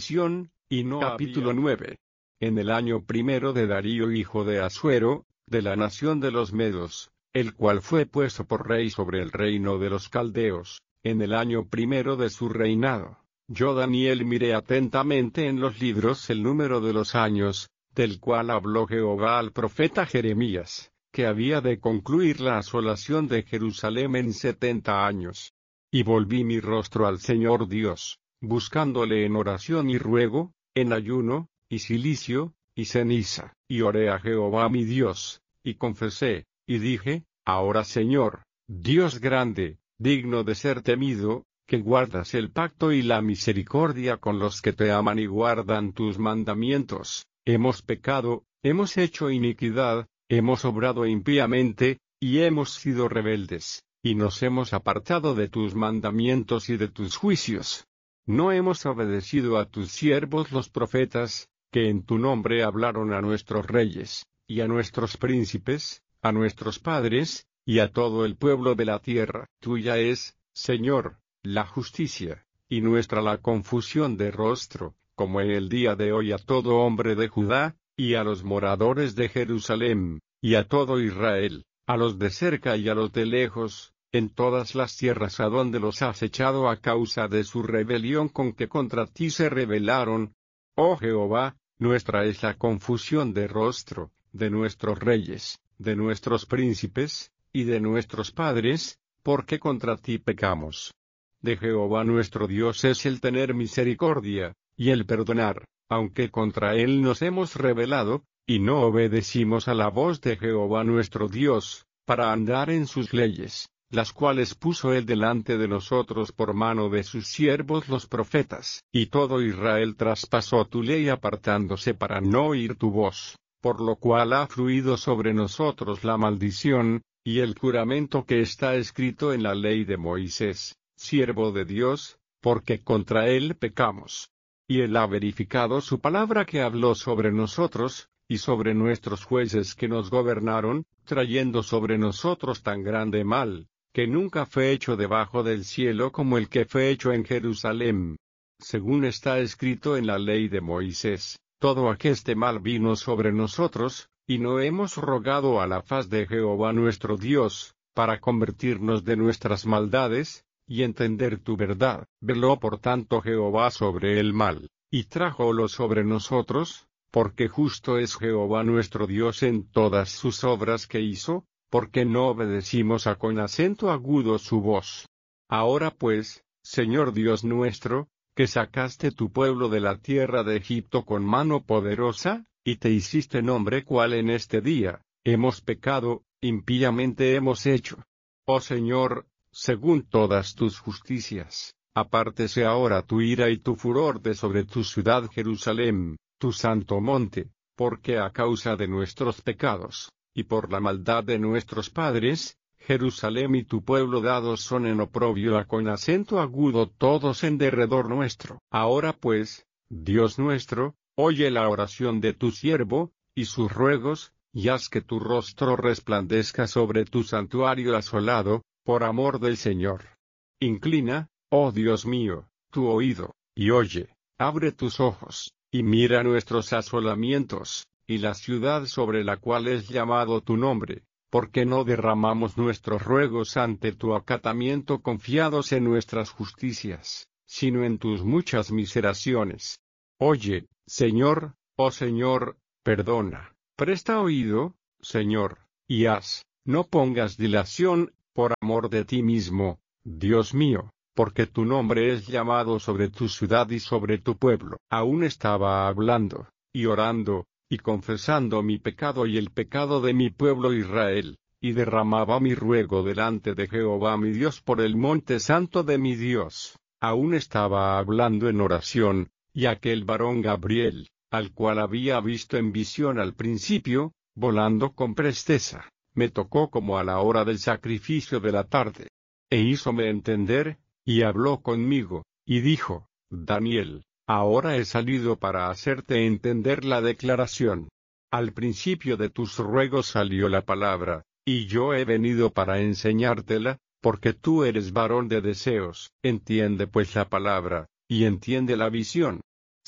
visión, y no Capítulo 9. En el año primero de Darío hijo de Asuero, de la nación de los Medos, el cual fue puesto por rey sobre el reino de los caldeos, en el año primero de su reinado, yo Daniel miré atentamente en los libros el número de los años, del cual habló Jehová al profeta Jeremías, que había de concluir la asolación de Jerusalén en 70 años. Y volví mi rostro al Señor Dios, buscándole en oración y ruego, en ayuno, y cilicio, y ceniza, y oré a Jehová mi Dios, y confesé, y dije, ahora Señor, Dios grande, digno de ser temido, que guardas el pacto y la misericordia con los que te aman y guardan tus mandamientos, hemos pecado, hemos hecho iniquidad, hemos obrado impíamente, y hemos sido rebeldes, y nos hemos apartado de tus mandamientos y de tus juicios. No hemos obedecido a tus siervos los profetas, que en tu nombre hablaron a nuestros reyes, y a nuestros príncipes, a nuestros padres, y a todo el pueblo de la tierra. Tuya es, Señor, la justicia, y nuestra la confusión de rostro, como en el día de hoy a todo hombre de Judá, y a los moradores de Jerusalén, y a todo Israel, a los de cerca y a los de lejos, en todas las tierras a donde los has echado a causa de su rebelión con que contra ti se rebelaron. Oh Jehová, nuestra es la confusión de rostro, de nuestros reyes, de nuestros príncipes, y de nuestros padres, porque contra ti pecamos. De Jehová nuestro Dios es el tener misericordia, y el perdonar, aunque contra él nos hemos rebelado, y no obedecimos a la voz de Jehová nuestro Dios, para andar en sus leyes, las cuales puso él delante de nosotros por mano de sus siervos los profetas. Y todo Israel traspasó tu ley apartándose para no oír tu voz, por lo cual ha fluido sobre nosotros la maldición, y el juramento que está escrito en la ley de Moisés, siervo de Dios, porque contra él pecamos. Y él ha verificado su palabra que habló sobre nosotros, y sobre nuestros jueces que nos gobernaron, trayendo sobre nosotros tan grande mal, que nunca fue hecho debajo del cielo como el que fue hecho en Jerusalén. Según está escrito en la ley de Moisés, todo aqueste mal vino sobre nosotros, y no hemos rogado a la faz de Jehová nuestro Dios, para convertirnos de nuestras maldades, y entender tu verdad. Veló por tanto Jehová sobre el mal, y trájolo sobre nosotros, porque justo es Jehová nuestro Dios en todas sus obras que hizo, porque no obedecimos a con acento agudo su voz. Ahora pues, Señor Dios nuestro, que sacaste tu pueblo de la tierra de Egipto con mano poderosa, y te hiciste nombre cual en este día, hemos pecado, impíamente hemos hecho. Oh Señor, según todas tus justicias, apártese ahora tu ira y tu furor de sobre tu ciudad Jerusalén, tu santo monte, porque a causa de nuestros pecados, y por la maldad de nuestros padres, Jerusalén y tu pueblo dados son en oprobio a con acento agudo todos en derredor nuestro. Ahora pues, Dios nuestro, oye la oración de tu siervo, y sus ruegos, y haz que tu rostro resplandezca sobre tu santuario asolado, por amor del Señor. Inclina, oh Dios mío, tu oído, y oye, abre tus ojos, y mira nuestros asolamientos, y la ciudad sobre la cual es llamado tu nombre, porque no derramamos nuestros ruegos ante tu acatamiento confiados en nuestras justicias, sino en tus muchas miseraciones. Oye, Señor, oh Señor, perdona, presta oído, Señor, y haz, no pongas dilación, por amor de ti mismo, Dios mío, porque tu nombre es llamado sobre tu ciudad y sobre tu pueblo. Aún estaba hablando, y orando, y confesando mi pecado y el pecado de mi pueblo Israel, y derramaba mi ruego delante de Jehová mi Dios por el monte santo de mi Dios. Aún estaba hablando en oración, y aquel varón Gabriel, al cual había visto en visión al principio, volando con presteza, me tocó como a la hora del sacrificio de la tarde, e hízome entender, y habló conmigo, y dijo, Daniel, ahora he salido para hacerte entender la declaración. Al principio de tus ruegos salió la palabra, y yo he venido para enseñártela, porque tú eres varón de deseos. Entiende pues la palabra, y entiende la visión.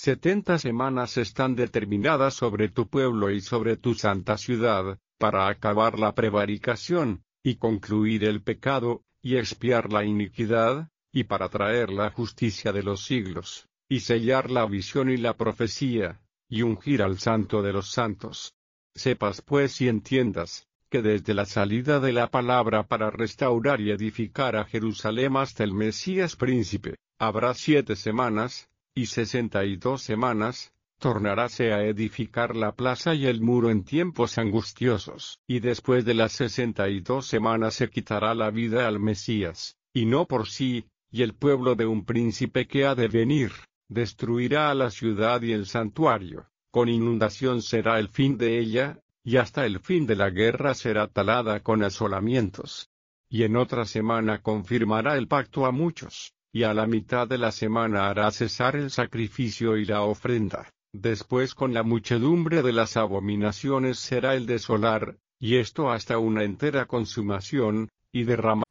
70 semanas están determinadas sobre tu pueblo y sobre tu santa ciudad, para acabar la prevaricación, y concluir el pecado, y expiar la iniquidad, y para traer la justicia de los siglos, y sellar la visión y la profecía, y ungir al Santo de los santos. Sepas pues y entiendas, que desde la salida de la palabra para restaurar y edificar a Jerusalén hasta el Mesías príncipe, habrá 7 semanas, y 62 semanas, tornaráse a edificar la plaza y el muro en tiempos angustiosos. Y después de las 62 semanas se quitará la vida al Mesías, y no por sí, y el pueblo de un príncipe que ha de venir, destruirá a la ciudad y el santuario, con inundación será el fin de ella, y hasta el fin de la guerra será talada con asolamientos. Y en otra semana confirmará el pacto a muchos, y a la mitad de la semana hará cesar el sacrificio y la ofrenda. Después con la muchedumbre de las abominaciones será el desolar, y esto hasta una entera consumación, y derramará